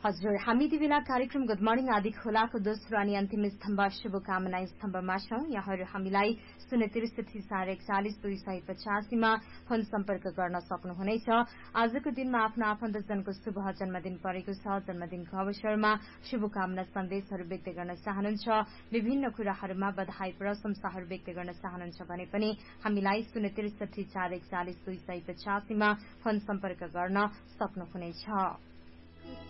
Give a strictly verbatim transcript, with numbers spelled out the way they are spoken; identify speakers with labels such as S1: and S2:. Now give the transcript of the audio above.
S1: हजुर, हामी यति बेला कार्यक्रम गुड मर्निङ आदि खोलाको दोस्रो अनि अन्तिम स्तम्भ शुभकामना स्तम्भमा छौं। यहाँहरू हामीलाई शून्य त्रिसठी चार एकचालिस दुई सय पचासीमा फोन सम्पर्क गर्न सक्नुहुनेछ। आजको दिनमा आफ्नो आफन्तजनको शुभ जन्मदिन परेको छ। जन्मदिनको अवसरमा शुभकामना सन्देशहरू व्यक्त गर्न चाहनुहुन्छ, विभिन्न कुराहरूमा बधाई प्रशंसाहरू व्यक्त गर्न चाहनुहुन्छ भने पनि हामीलाई शून्य त्रिसठी चार एकचालिस दुई सय पचासीमा फोन सम्पर्क गर्न सक्नुहुनेछ।